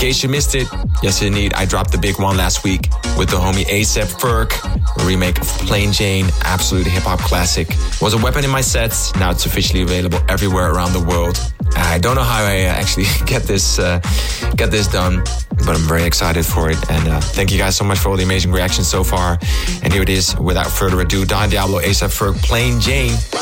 case you missed it, yes indeed, I dropped the big one last week with the homie A$AP Ferg, a remake of Plain Jane, absolute hip-hop classic. Was a weapon in my sets, now it's officially available everywhere around the world. I don't know how I actually get this done, but I'm very excited for it. And thank you guys so much for all the amazing reactions so far. And here it is, without further ado, Don Diablo, A$AP Ferg, Plain Jane.